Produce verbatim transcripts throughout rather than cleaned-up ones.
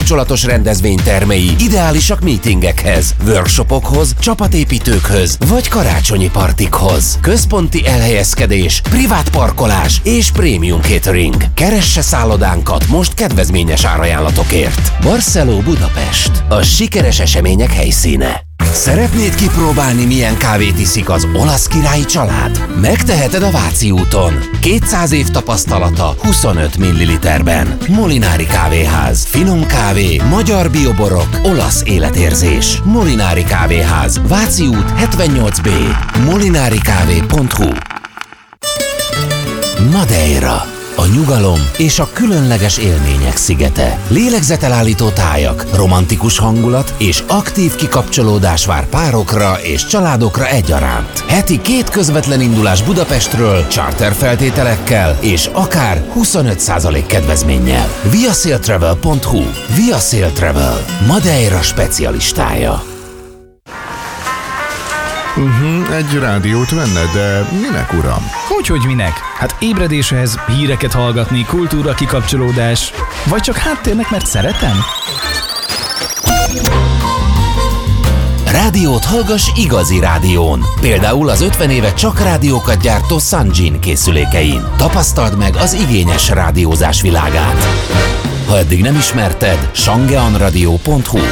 kapcsolatos rendezvénytermei, ideálisak meetingekhez, workshopokhoz, csapatépítőkhöz vagy karácsonyi partikhoz. Központi elhelyezkedés, privát parkolás és prémium catering. Keresse szállodánkat most kedvezményes árajánlatokért. Barceló Budapest, a sikeres események helyszíne. Szeretnéd kipróbálni, milyen kávét iszik az olasz királyi család? Megteheted a Váci úton. kétszáz év tapasztalata huszonöt milliliterben. Molinári kávéház. Finom kávé, magyar bioborok, olasz életérzés. Molinári kávéház. Váci út hetvennyolc B. molinarikávé pont hu. Madeira. A nyugalom és a különleges élmények szigete. Lélegzetelállító tájak, romantikus hangulat és aktív kikapcsolódás vár párokra és családokra egyaránt. Heti két közvetlen indulás Budapestről, charter feltételekkel és akár huszonöt százalék kedvezménnyel. viasailtravel pont hu. Viasail Travel. Madeira specialistája. Uh-huh, egy rádiót venne, de minek, uram? Hogyhogy minek? Hát ébredéshez, híreket hallgatni, kultúra kikapcsolódás, vagy csak háttérnek, mert szeretem? Rádiót hallgass igazi rádión. Például az ötven éve csak rádiókat gyártó Sanjin készülékein. Tapasztald meg az igényes rádiózás világát. Ha eddig nem ismerted, sangeanradio pont hu.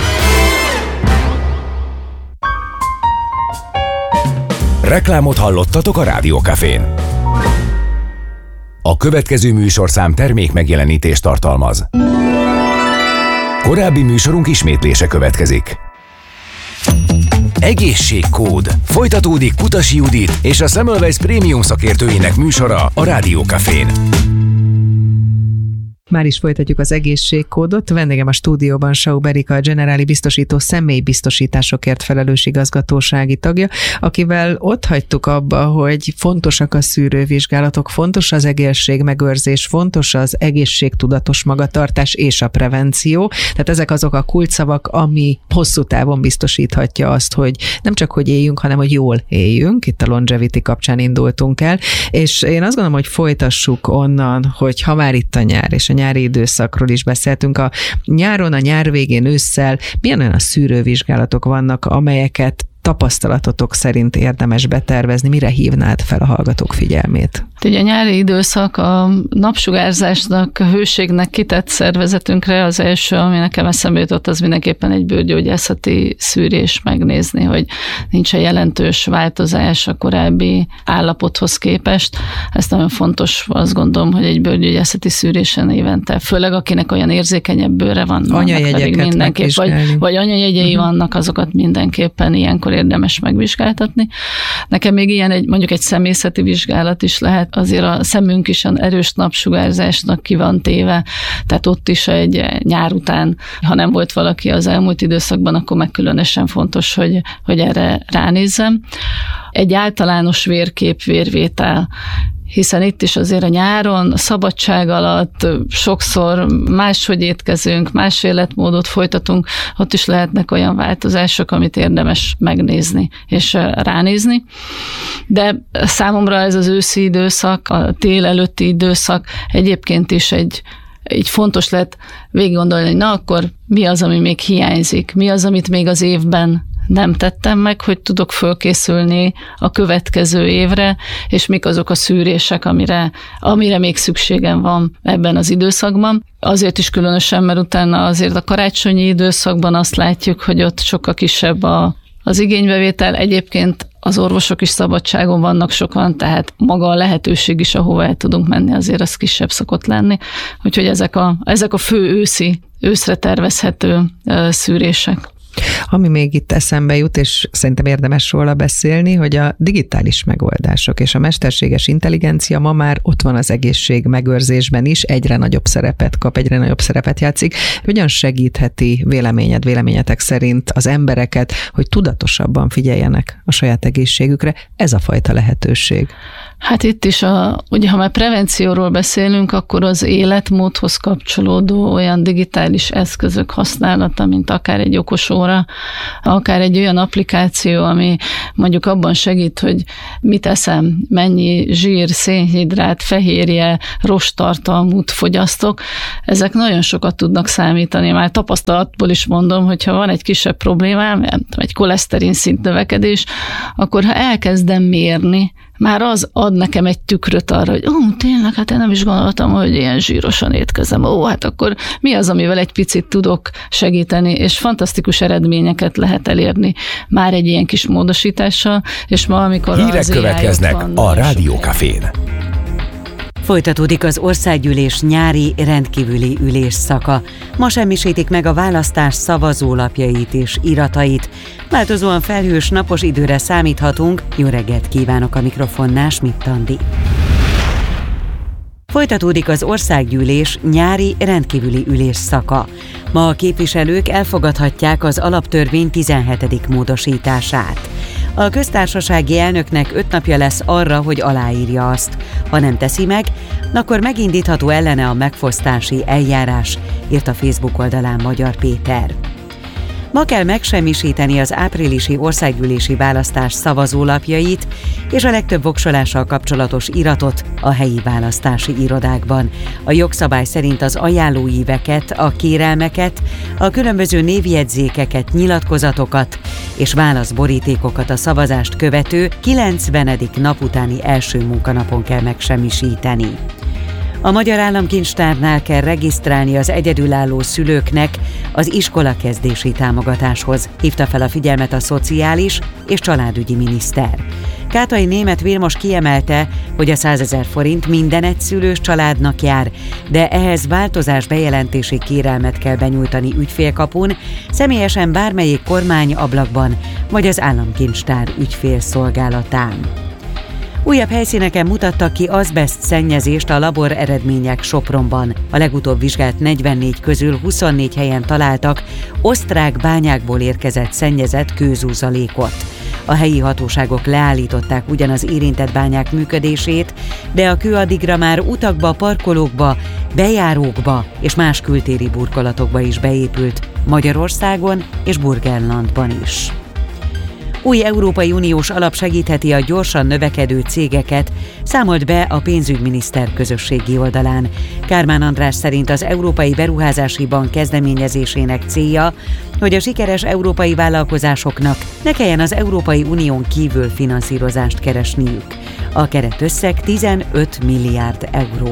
Reklámot hallottatok a Rádiókafén. A következő műsorszám termék megjelenítést tartalmaz. Korábbi műsorunk ismétlése következik. Egészségkód. Folytatódik Kutasi Judit és a Semmelweis Prémium szakértőinek műsora a Rádiókafén. Már is folytatjuk az egészségkódot. Vendégem a stúdióban Schaup Erika, a Generali Biztosító személybiztosításokért felelős igazgatósági tagja, akivel ott hagytuk abba, hogy fontosak a szűrővizsgálatok, fontos az egészségmegőrzés, fontos az egészségtudatos magatartás és a prevenció. Tehát ezek azok a kulcsszavak, ami hosszú távon biztosíthatja azt, hogy nem csak hogy éljünk, hanem hogy jól éljünk. Itt a longevity kapcsán indultunk el, és én azt gondolom, hogy folytassuk onnan, hogy ha már itt a nyár, és a nyári időszakról is beszéltünk. A nyáron, a nyár végén, ősszel milyen olyan a szűrővizsgálatok vannak, amelyeket tapasztalatotok szerint érdemes betervezni? Mire hívnád fel a hallgatók figyelmét? Ugye a nyári időszak a napsugárzásnak, a hőségnek kitett szervezetünkre az első, ami nekem eszembe jutott, az mindenképpen egy bőrgyógyászati szűrés, megnézni, hogy nincs-e jelentős változás a korábbi állapothoz képest. Ez nagyon fontos, azt gondolom, hogy egy bőrgyógyászati szűrésen évente, főleg akinek olyan érzékenyebb bőre van, anyajegyeket mindenképp, vagy, vagy anyajegyei uh-huh. vannak, azokat mindenképpen ilyenkor érdemes megvizsgáltatni. Nekem még ilyen egy, mondjuk egy szemészeti vizsgálat is lehet, azért a szemünk is erős napsugárzásnak ki van téve, tehát ott is egy nyár után, ha nem volt valaki az elmúlt időszakban, akkor meg különösen fontos, hogy, hogy erre ránézzem. Egy általános vérkép, vérvétel, hiszen itt is azért a nyáron, a szabadság alatt sokszor máshogy étkezünk, más életmódot folytatunk, ott is lehetnek olyan változások, amit érdemes megnézni és ránézni. De számomra ez az őszi időszak, a tél előtti időszak egyébként is egy így fontos lehet végig gondolni, hogy na akkor mi az, ami még hiányzik, mi az, amit még az évben nem tettem meg, hogy tudok fölkészülni a következő évre, és mik azok a szűrések, amire, amire még szükségem van ebben az időszakban. Azért is különösen, mert utána azért a karácsonyi időszakban azt látjuk, hogy ott sokkal kisebb a, az igénybevétel. Egyébként az orvosok is szabadságon vannak sokan, tehát maga a lehetőség is, ahova el tudunk menni, azért az kisebb szokott lenni. Úgyhogy ezek a, ezek a fő őszi, őszre tervezhető szűrések. Ami még itt eszembe jut, és szerintem érdemes róla beszélni, hogy a digitális megoldások és a mesterséges intelligencia ma már ott van az egészség megőrzésben is, egyre nagyobb szerepet kap, egyre nagyobb szerepet játszik. Hogyan segítheti véleményed, véleményetek szerint az embereket, hogy tudatosabban figyeljenek a saját egészségükre? Ez a fajta lehetőség. Hát itt is, a, ugye ha már prevencióról beszélünk, akkor az életmódhoz kapcsolódó olyan digitális eszközök használata, mint akár egy okosóra, akár egy olyan applikáció, ami mondjuk abban segít, hogy mit eszem, mennyi zsír, szénhidrát, fehérje, rosttartalmút fogyasztok, ezek nagyon sokat tudnak számítani. Már tapasztalatból is mondom, hogyha van egy kisebb problémám, egy koleszterin szint növekedés, akkor ha elkezdem mérni, már az ad nekem egy tükröt arra, hogy ó, tényleg, hát én nem is gondoltam, hogy ilyen zsírosan étkezem. Ó, hát akkor mi az, amivel egy picit tudok segíteni, és fantasztikus eredményeket lehet elérni már egy ilyen kis módosítással, és ma, amikor hírek következnek a Rádió Cafén. Folytatódik az országgyűlés nyári rendkívüli ülésszaka. Ma semmisítik meg a választás szavazólapjait és iratait. Változóan felhős, napos időre számíthatunk. Jó reggelt kívánok, a mikrofonnál Schmidt Andi. Folytatódik az országgyűlés nyári rendkívüli ülésszaka. Ma a képviselők elfogadhatják az alaptörvény tizenhetedik módosítását. A köztársasági elnöknek öt napja lesz arra, hogy aláírja azt. Ha nem teszi meg, akkor megindítható ellene a megfosztási eljárás, írt a Facebook oldalán Magyar Péter. Ma kell megsemmisíteni az áprilisi országgyűlési választás szavazólapjait és a legtöbb voksolással kapcsolatos iratot a helyi választási irodákban. A jogszabály szerint az ajánlóíveket, a kérelmeket, a különböző névjegyzékeket, nyilatkozatokat és válaszborítékokat a szavazást követő kilencvenedik nap utáni első munkanapon kell megsemmisíteni. A Magyar Államkincstárnál kell regisztrálni az egyedülálló szülőknek az iskolakezdési támogatáshoz, hívta fel a figyelmet a szociális és családügyi miniszter. Kátai Németh Vilmos kiemelte, hogy a százezer forint minden egyszülős családnak jár, de ehhez változás bejelentési kérelmet kell benyújtani ügyfélkapun, személyesen bármelyik kormányablakban vagy az Államkincstár ügyfélszolgálatán. Újabb helyszíneken mutattak ki azbeszt szennyezést a labor eredmények Sopronban. A legutóbb vizsgált negyvennégy közül huszonnégy helyen találtak osztrák bányákból érkezett szennyezett kőzúzalékot. A helyi hatóságok leállították ugyan az érintett bányák működését, de a kő addigra már utakba, parkolókba, bejárókba és más kültéri burkolatokba is beépült, Magyarországon és Burgenlandban is. Új Európai Uniós alap segítheti a gyorsan növekedő cégeket, számolt be a pénzügyminiszter közösségi oldalán. Kármán András szerint az Európai Beruházási Bank kezdeményezésének célja, hogy a sikeres európai vállalkozásoknak ne kelljen az Európai Unión kívül finanszírozást keresniük. A keretösszeg tizenöt milliárd euró.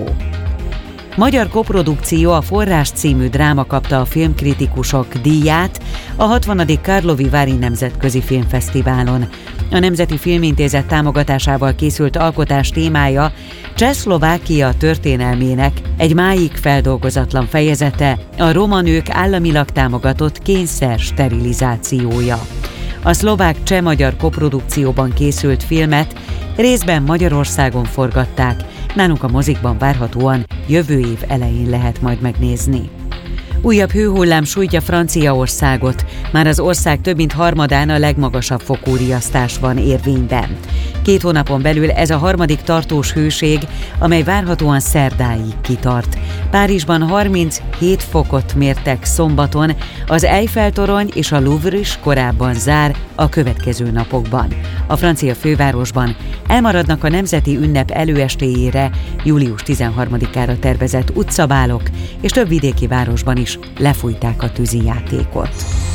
Magyar koprodukció, a Forrás című dráma kapta a filmkritikusok díját a hatvanadik Karlovy Vary Nemzetközi Filmfesztiválon. A Nemzeti Filmintézet támogatásával készült alkotás témája Csehszlovákia történelmének egy máig feldolgozatlan fejezete, a roma nők államilag támogatott kényszer sterilizációja. A szlovák-cseh-magyar koprodukcióban készült filmet részben Magyarországon forgatták, nálunk a mozikban várhatóan jövő év elején lehet majd megnézni. Újabb hőhullám sújtja Franciaországot, már az ország több mint harmadán a legmagasabb fokú riasztás van érvényben. Két hónapon belül ez a harmadik tartós hőség, amely várhatóan szerdáig kitart. Párizsban harminchét fokot mértek szombaton, az Eiffel-torony és a Louvre is korábban zár a következő napokban. A francia fővárosban elmaradnak a nemzeti ünnep előestéjére, július tizenharmadikára tervezett utcabálok, és több vidéki városban is lefújták a tűzijátékot.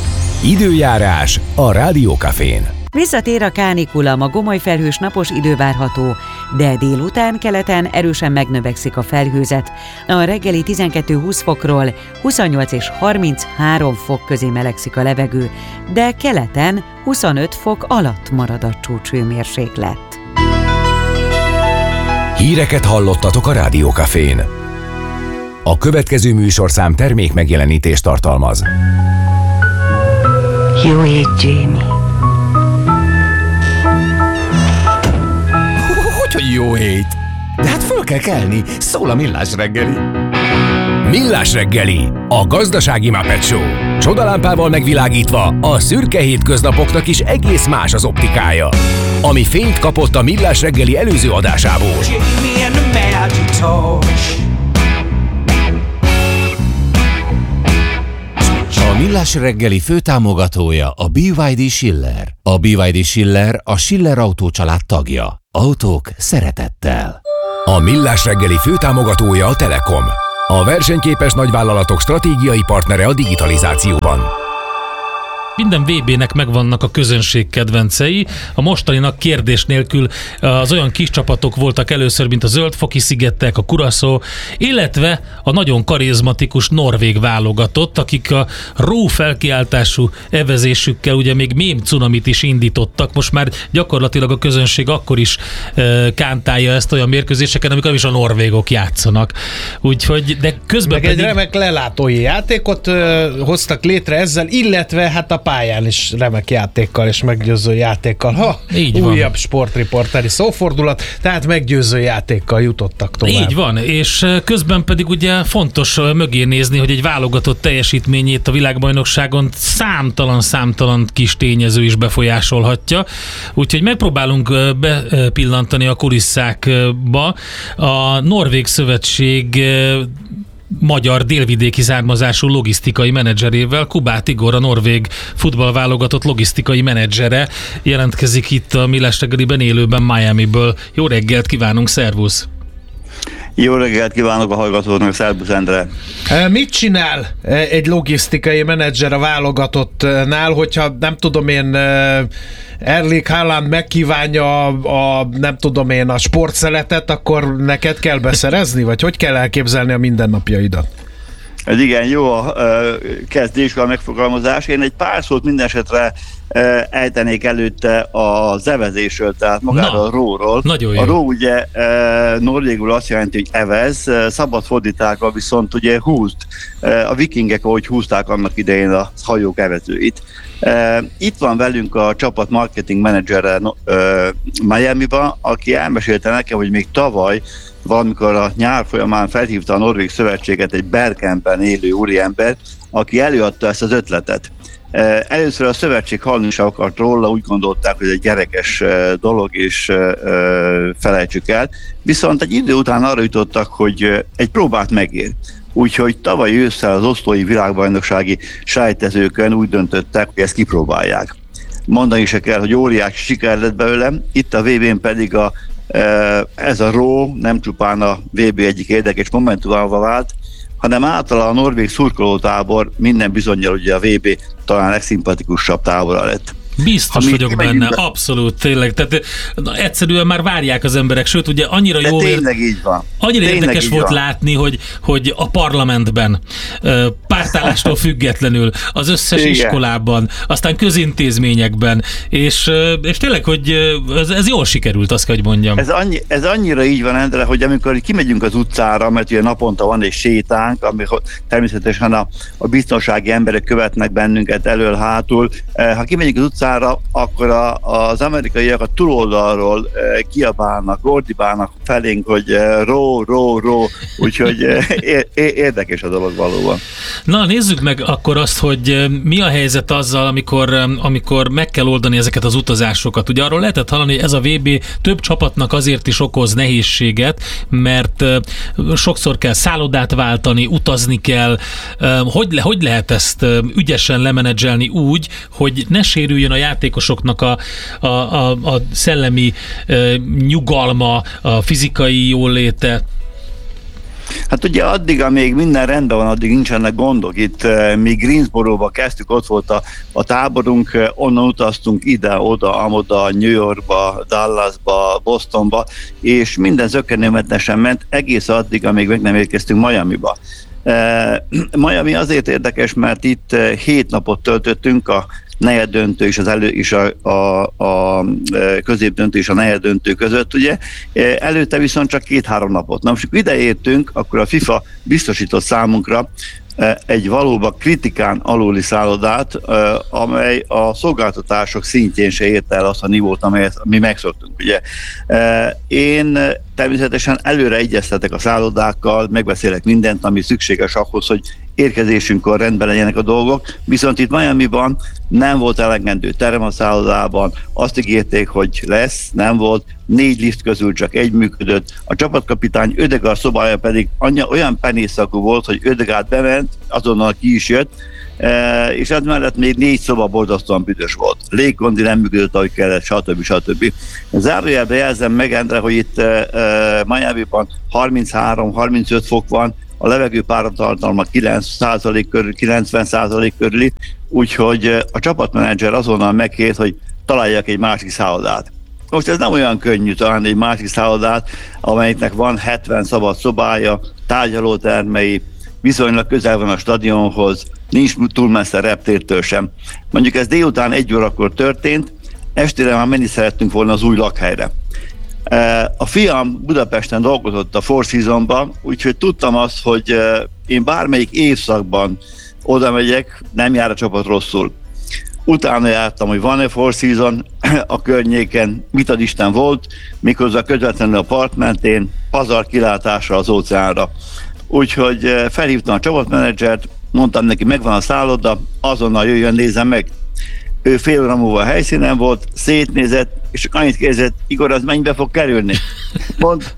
Időjárás a Rádió Cafén. Visszatér a kánikula, ma gomoly felhős napos idő várható, de délután keleten erősen megnövekszik a felhőzet. A reggeli tizenkettő-húsz fokról huszonnyolc és harminchárom fok közé melegszik a levegő, de keleten huszonöt fok alatt marad a csúcshőmérséklet. Híreket hallottatok a Rádió Cafén. A következő műsorszám termék megjelenítést tartalmaz. Jó hét, Jamie. Hogy jó hét! De hát föl kell kelni, szól a Millás reggeli. Millás reggeli, a gazdasági Muppet Show. Csodalámpával megvilágítva a szürke hétköznapoknak is egész más az optikája. Ami fényt kapott a Millás reggeli előző adásából. A Millás reggeli főtámogatója a bé vé dé Schiller. A bé vé dé Schiller a Schiller Autó család tagja. Autók szeretettel. A Millás reggeli főtámogatója a Telekom. A versenyképes nagyvállalatok stratégiai partnere a digitalizációban. Minden vé bének megvannak a közönség kedvencei. A mostaninak kérdés nélkül az olyan kis csapatok voltak először, mint a Zöld-foki-szigetek, a Curaçao, illetve a nagyon karizmatikus norvég válogatott, akik a ró felkiáltású evezésükkel ugye még mém cunamit is indítottak. Most már gyakorlatilag a közönség akkor is e, kántálja ezt olyan mérkőzéseken, amikor nem is a norvégok játszanak. Úgyhogy, de közben meg pedig... egy remek lelátói játékot ö, hoztak létre ezzel, illetve hát a pályán is remek játékkal és meggyőző játékkal. Ha, így újabb van. Sportriporteri szófordulat, tehát meggyőző játékkal jutottak tovább. Így van, és közben pedig ugye fontos mögé nézni, hogy egy válogatott teljesítményét a világbajnokságon számtalan-számtalan kis tényező is befolyásolhatja. Úgyhogy megpróbálunk bepillantani a kulisszákba. A Norvég Szövetség magyar délvidéki származású logisztikai menedzserével, Kubát Igor, a norvég futballválogatott logisztikai menedzsere jelentkezik itt a Millás reggeliben élőben Miamiből. Jó reggelt kívánunk, szervusz! Jó reggelt kívánok a hallgatóknak, szervusz Endre! Mit csinál egy logisztikai menedzser a válogatottnál, hogyha nem tudom én Erling Haaland megkívánja a, a nem tudom én a sportszeletet, akkor neked kell beszerezni? Vagy hogy kell elképzelni a mindennapjaidat? Ez igen, jó a kezdés, a megfogalmazás. Én egy pár szót minden esetre ejtenék előtte az evezésről, tehát magáról a róról. Nagyon jó. A ró ugye norvégul azt jelenti, hogy evez, szabad fordításra viszont ugye húzt. A vikingek, ahogy húzták annak idején a hajók evezőit. Itt van velünk a csapat marketing menedzsere Miamiban, aki elmesélte nekem, hogy még tavaly valamikor a nyár folyamán felhívta a Norvég Szövetséget egy Bergenben élő úriember, aki előadta ezt az ötletet. Először a szövetség hallni sem akart róla, úgy gondolták, hogy ez egy gyerekes dolog, és felejtsük el. Viszont egy idő után arra jutottak, hogy egy próbát megér. Úgyhogy tavaly ősszel az oszlói világbajnoksági sejtezőkön úgy döntöttek, hogy ezt kipróbálják. Mondani se kell, hogy óriási siker lett belőle, itt a vé bén pedig a, ez a ró nem csupán a vé bé egyik érdekes momentumával vált, hanem általában a norvég szurkolótábor minden bizonnyal ugye a vé bé talán legszimpatikusabb tábora lett. Biztos vagyok benne, be... abszolút, tényleg. Tehát na, egyszerűen már várják az emberek, sőt, ugye annyira de jó... tényleg ér... így van. Annyira tényleg érdekes volt van. látni, hogy, hogy a parlamentben, pártállástól függetlenül, az összes Igen. iskolában, aztán közintézményekben, és, és tényleg, hogy ez, ez jól sikerült, azt kell, hogy mondjam. Ez, annyi, ez annyira így van, Endre, hogy amikor kimegyünk az utcára, mert ugye naponta van egy sétánk, amikor természetesen a, a biztonsági emberek követnek bennünket elől-hátul, ha kimegyünk az utcára, akkor a, az amerikaiak a túloldalról e, kiabálnak, ordibálnak felénk, hogy e, ró, ró, ró, úgyhogy e, é, érdekes a dolog valóban. Na, nézzük meg akkor azt, hogy mi a helyzet azzal, amikor, amikor meg kell oldani ezeket az utazásokat. Ugye arról lehetett hallani, hogy ez a vé bé több csapatnak azért is okoz nehézséget, mert sokszor kell szállodát váltani, utazni kell. Hogy, le, hogy lehet ezt ügyesen lemenedzselni úgy, hogy ne sérüljön a játékosoknak a, a, a, a szellemi e, nyugalma, a fizikai jóléte? Hát ugye addig, amíg minden rendben van, addig nincsenek gondok. Itt mi Greensboro-ba kezdtük, ott volt a, a táborunk, onnan utaztunk ide, oda, amoda, New Yorkba, Dallasba, Bostonba, és minden zökkenőmentesen ment egész addig, amíg meg nem érkeztünk Miamiba. Miami azért érdekes, mert itt hét napot töltöttünk, a negyeddöntő és az elő és a, a, a középdöntő és a negyeddöntő között, ugye. Előtte viszont csak két-három napot. Na most ide értünk, akkor a FIFA biztosított számunkra egy valóban kritikán aluli szállodát, amely a szolgáltatások szintjén se érte el azt a nivót, amelyet mi megszoktunk. Ugye. Én természetesen előre egyeztetek a szállodákkal, megbeszélek mindent, ami szükséges ahhoz, hogy érkezésünkkor rendben legyenek a dolgok, viszont itt Miamiban nem volt elegendő terem a szállodában, azt ígérték, hogy lesz, nem volt, négy lift közül csak egy működött, a csapatkapitány Ödegaard szobája pedig anya, olyan penészakú volt, hogy Ödegaard bement, azonnal ki is jött, és ez mellett még négy szoba borzasztóan büdös volt. Légkondi nem működött, ahogy kellett, stb. stb. Zárójelben jelzem meg, Endre, hogy itt Miamiban harminchárom-harmincöt fok van, a levegő páratartalma kilenc százalék körül, kilencven százalék körüli, úgyhogy a csapatmenedzser azonnal megkért, hogy találjak egy másik szállodát. Most ez nem olyan könnyű találni egy másik szállodát, amelyiknek van hetven szabad szobája, tárgyalótermei, viszonylag közel van a stadionhoz, nincs túl messze reptértől sem. Mondjuk ez délután egy órakor történt, estére már menni szerettünk volna az új lakhelyre. A fiam Budapesten dolgozott a Four Seasonban, úgyhogy tudtam azt, hogy én bármelyik évszakban oda megyek, nem jár a csapat rosszul. Utána jártam, hogy van-e Four Season a környéken, mit ad Isten volt, méghozzá közvetlenül a part mentén, pazar kilátásra az óceánra. Úgyhogy felhívtam a csapatmenedzsert, mondtam neki, megvan a szálloda, azonnal jöjjön, nézzen meg. Ő fél óra múlva a helyszínen volt, szétnézett, és csak annyit kérdezett, Igor, az mennyibe fog kerülni? Mond,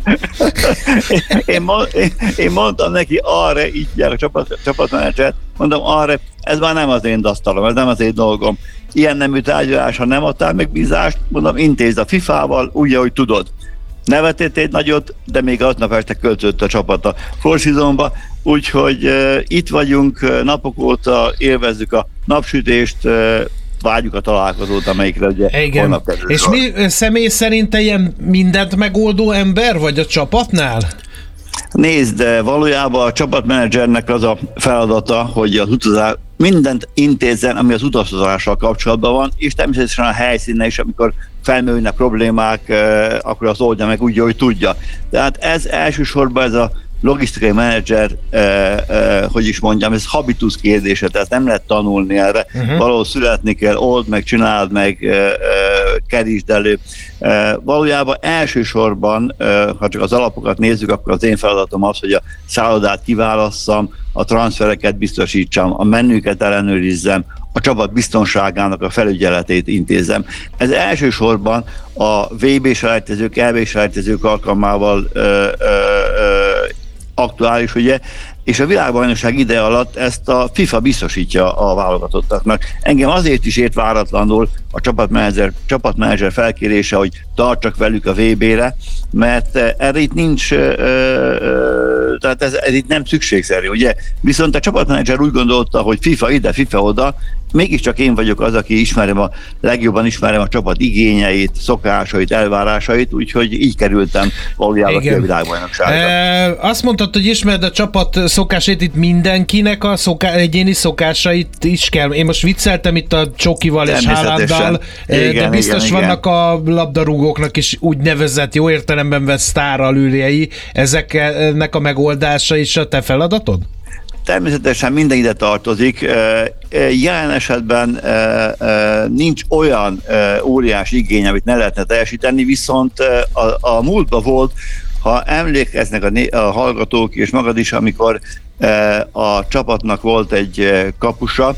én, mond, én, én mondtam neki arra, így jár a csapat, csapatmenedzsert, mondom arra, ez már nem az én dasztalom, ez nem az én dolgom. Ilyen nemű tárgyalásra nem adtál megbízást, mondom, intézd a fifával, úgy, ahogy tudod. Nevetett egy nagyot, de még aznap este költött a csapat a Four Seasonba, úgyhogy uh, itt vagyunk, uh, napok óta élvezzük a napsütést, uh, várjuk a találkozót, amelyikre ugye holnap kerül. És mi személy szerint te ilyen mindent megoldó ember vagy a csapatnál? Nézd, de valójában a csapatmenedzsernek az a feladata, hogy az utazás mindent intézzen, ami az utazással kapcsolatban van, és természetesen a helyszínen is, amikor felmerülnek problémák, akkor az oldja meg úgy, hogy tudja. Tehát ez elsősorban ez a logisztikai menedzser, eh, eh, hogy is mondjam, ez habitus kérdése, tehát nem lehet tanulni erre, uh-huh. valahol születni kell, old meg, csináld meg, eh, eh, kerítsd elő. Eh, valójában elsősorban, eh, ha csak az alapokat nézzük, akkor az én feladatom az, hogy a szállodát kiválasszam, a transfereket biztosítsam, a menüket ellenőrizzem, a csapat biztonságának a felügyeletét intézem. Ez elsősorban a vé bé-selejtezők, é bé-selejtezők alkalmával ö, ö, ö, aktuális, ugye, és a világbajnokság ide alatt ezt a FIFA biztosítja a válogatottaknak. Engem azért is ért váratlanul a csapatmenedzser, csapatmenedzser felkérése, hogy tartsak velük a vé bé-re, mert erre itt nincs, ö, ö, tehát ez, ez itt nem szükségszerű, ugye? Viszont a csapatmenedzser úgy gondolta, hogy FIFA ide, FIFA oda, mégiscsak én vagyok az, aki ismerem a, legjobban ismerem a csapat igényeit, szokásait, elvárásait, úgyhogy így kerültem valójában ki a világbajnokságra. E, azt mondtad, hogy ismered a csapat szokásait, itt mindenkinek a szoká, egyéni szokásait is kell. Én most vicceltem itt a Csokival és Haalanddal, de biztos igen, vannak igen. a labdarúgóknak is úgynevezett jó értelemben vett sztárralőjei. Ezeknek a megoldása is a te feladatod? Természetesen minden ide tartozik. Jelen esetben nincs olyan óriási igény, amit ne lehetne teljesíteni, viszont a, a múltban volt, ha emlékeznek a, né- a hallgatók és magad is, amikor a csapatnak volt egy kapusa,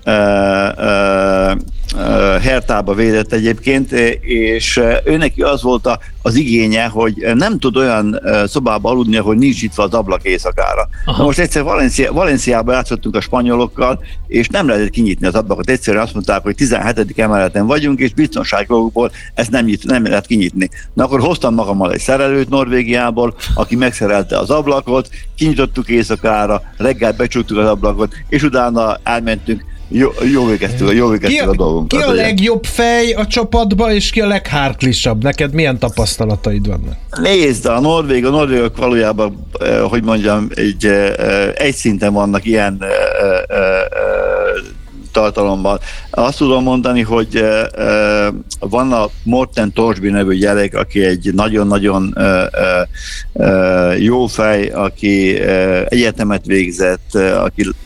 Hertába védett egyébként, és őneki az volt a, az igénye, hogy nem tud olyan szobába aludni, ahol nincs nyitva az ablak éjszakára. Na most egyszer Valencia, Valenciában játszottunk a spanyolokkal, és nem lehetett kinyitni az ablakot. Egyszerűen azt mondták, hogy tizenhetedik emeleten vagyunk, és biztonságokból ezt nem, nyit, nem lehet kinyitni. Na akkor hoztam magammal egy szerelőt Norvégiából, aki megszerelte az ablakot, kinyitottuk éjszakára, reggel becsuktuk az ablakot, és utána elmentünk. Jó, jó végeztük, jó végeztük a dolgunkat. Ki a legjobb fej a csapatban, és ki a leghárklisabb? Neked milyen tapasztalataid vannak? Nézd, a norvég, a norvégok valójában, eh, hogy mondjam, egy, eh, egy szinten vannak ilyen eh, eh, tartalommal. Azt tudom mondani, hogy eh, van a Morten Torsby nevű gyerek, aki egy nagyon-nagyon eh, eh, jó fej, aki eh, egyetemet végzett, eh, aki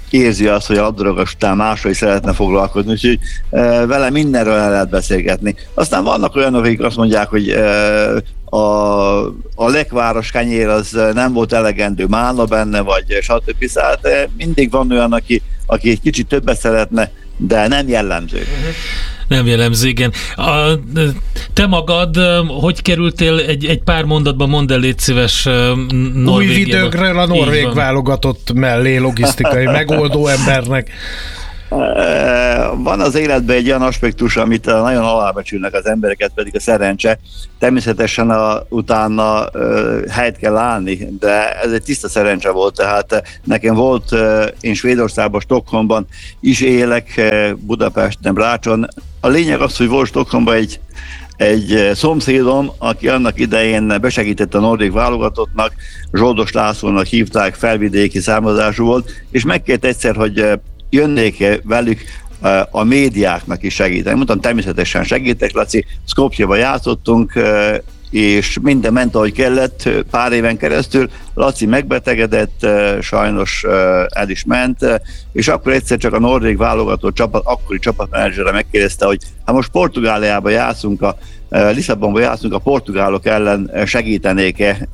érzi azt, hogy a labdarúgás után másról is szeretne foglalkozni, úgyhogy e, vele mindenről el lehet beszélgetni. Aztán vannak olyanok, akik azt mondják, hogy e, a, a lekváros kenyér az nem volt elegendő málna benne, vagy stb. Hát mindig van olyan, aki, aki egy kicsit többet szeretne, de nem jellemző. Nem jellemző, igen. A, te magad, hogy kerültél egy, egy pár mondatban, mondd el, légy szíves, Norvégiába. Újvidökről a norvég válogatott mellé logisztikai megoldó embernek. Van az életben egy olyan aspektus, amit nagyon alábecsülnek az embereket, pedig a szerencse. Természetesen a, utána uh, helyt kell állni, de ez egy tiszta szerencse volt. Tehát nekem volt, uh, én Svédországban, Stockholmban is élek, uh, Budapesten, Brácson. A lényeg az, hogy volt Stockholmban egy egy szomszédom, aki annak idején besegített a norvég válogatottnak, Zsoldos Lászlónak hívták, felvidéki származású volt, és megkért egyszer, hogy jönnék velük a médiáknak is segíteni. Mondtam, természetesen segítek, Laci, Skopjeba játszottunk, és minden ment, ahogy kellett, pár éven keresztül. Laci megbetegedett, sajnos el is ment, és akkor egyszer csak a norvég válogatott csapat, akkori csapatmenedzsere megkérdezte, hogy hát most Portugáliában játszunk, a Lisszabonban játszunk, a portugálok ellen segítenék-e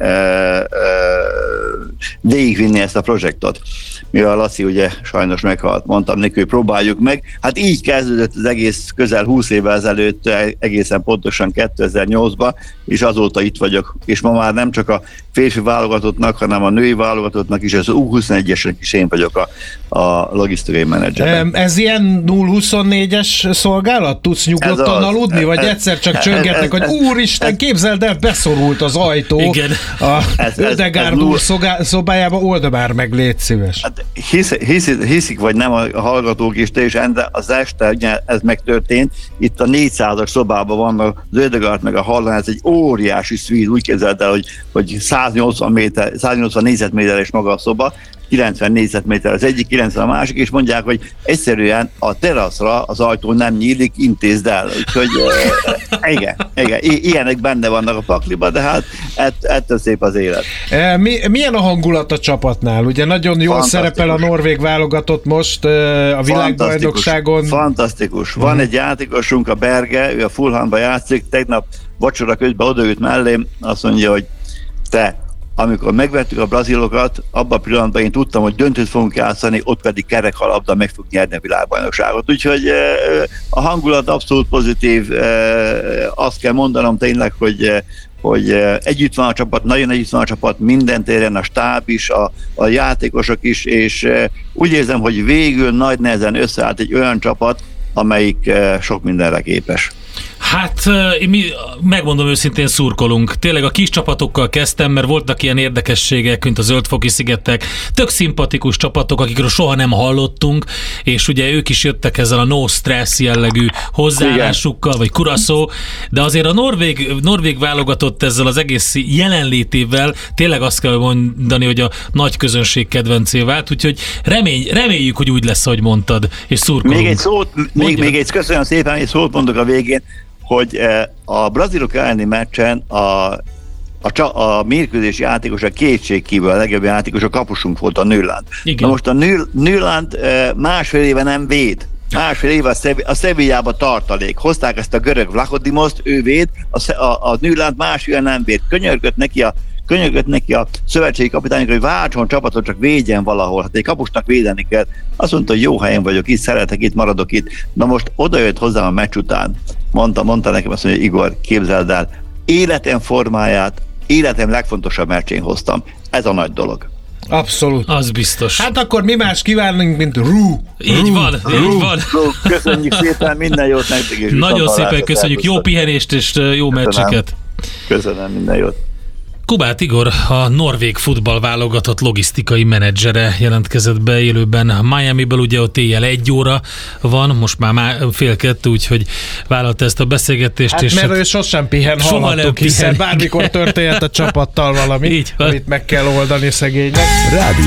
végigvinni ezt a projektot. Mivel Laci ugye sajnos meghalt, mondtam neki, hogy próbáljuk meg. Hát így kezdődött az egész közel húsz évvel ezelőtt, egészen pontosan kétezer-nyolcban, és azóta itt vagyok. És ma már nem csak a férfi válogatottnak, hanem a női válogatottnak is, az U huszonegyesnek is én vagyok a, a logisztikai menedzser. Ez ilyen nulla huszonnégyes szolgálat? Tudsz nyugodtan aludni? Ez, vagy ez, egyszer csak csöngetnek, hogy úristen, ez, képzeld el, beszorult az ajtó. Igen. A Ödegárd úr szobájába, old már meg, légy szíves. Hát hisz, hisz, hiszik, vagy nem a hallgatók is, és de az este ugye, ez megtörtént. Itt a négyszázas szobában van az Ödegárd meg a Hallan, ez egy óriási szvíz, úgy képzeld el, hogy, hogy száznyolcvan méter, száznyolcvan négyzetméteres maga a szoba, kilencven négyzetméter az egyik, kilencven a másik, és mondják, hogy egyszerűen a teraszra az ajtó nem nyílik, intézd el. Úgyhogy e, igen, igen, ilyenek benne vannak a pakliba, de hát ett, ettől szép az élet. E, mi, milyen a hangulat a csapatnál? Ugye nagyon jól szerepel a norvég válogatott most e, a világbajnokságon. Fantasztikus. Van egy játékosunk, a Berge, ő a Fulhamban játszik, tegnap vacsora közben odaült mellém, azt mondja, hogy te, amikor megvettük a brazilokat, abban a pillanatban én tudtam, hogy döntőt fogunk játszani, ott pedig kerekhalabda meg fog nyerni a világbajnokságot. Úgyhogy a hangulat abszolút pozitív. Azt kell mondanom tényleg, hogy hogy együtt van a csapat, nagyon együtt van a csapat, minden téren, a stáb is, a, a játékosok is, és úgy érzem, hogy végül nagy nehezen összeállt egy olyan csapat, amelyik sok mindenre képes. Hát mi megmondom őszintén, szurkolunk. Tényleg a kis csapatokkal kezdtem, mert voltak ilyen érdekességek, mint a Zöldfoki szigetek, tök szimpatikus csapatok, akikről soha nem hallottunk, és ugye ők is jöttek ezzel a no stress jellegű hozzáállásukkal, vagy kuraszó, de azért a norvég, norvég válogatott ezzel az egész jelenlétével tényleg azt kell mondani, hogy a nagy közönség kedvencé vált, úgyhogy remény, reméljük, hogy úgy lesz, ahogy mondtad, és szurkolunk. Még egy szót, még, még egy köszönöm szépen, egy szót mondok a végén, hogy a brazilok elleni meccsen a, a, a mérkőzési játékos a kétségkívül a legjobb játékos, a kapusunk volt, a Nyland. Na most a Nyland másfél éve nem véd. Másfél éve a, Szev- a Sevillába tartalék. Hozták ezt a görög Vlachodimoszt, ő véd, a, a, a Nyland másfél nem véd. Könyörgött neki a könyörgött neki a szövetségi kapitányok, hogy váltson csapatot, csak védjen valahol. Hát egy kapusnak védeni kell. Azt mondta, hogy jó helyen vagyok itt, szeretek itt, maradok itt. Na most odajött hozzám a meccs után. Mondta, mondta nekem azt, hogy Igor, képzeld el, életem formáját, életem legfontosabb meccsén hoztam. Ez a nagy dolog. Abszolút. Az biztos. Hát akkor mi más kívánunk, mint rú. Így rú, van, rú, így van. Rú. Köszönjük szépen, minden jót nektek. És nagyon szépen köszönjük, jó pihenést és jó meccseket. Köszönöm, minden jót. Kubát Igor, a norvég futballválogatott logisztikai menedzsere jelentkezett be élőben Miamiből, ugye ott éjjel egy óra van, most már, már fél kettő, úgyhogy vállalta ezt a beszélgetést. Hát és mert hát ő sosem pihen, hallhattuk, hiszen bármikor történhet a csapattal valami, amit meg kell oldani szegénynek. Rádió.